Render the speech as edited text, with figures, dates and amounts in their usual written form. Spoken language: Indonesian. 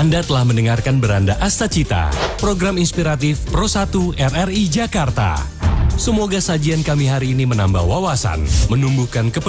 Anda telah mendengarkan Beranda Astacita, program inspiratif Pro 1 RRI Jakarta. Semoga sajian kami hari ini menambah wawasan, menumbuhkan